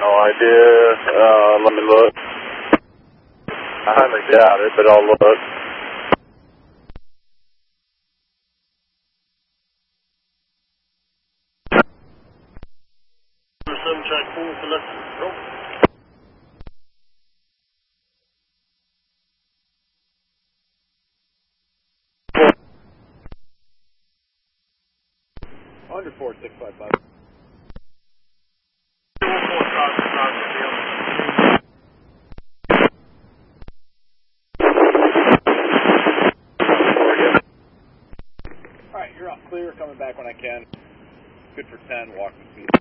No idea. Let me look. I highly doubt it, but I'll look. Seven track 4, selected. Roll. Under 4655. Alright, you're off clear, coming back when I can. Good for 10, walking speed.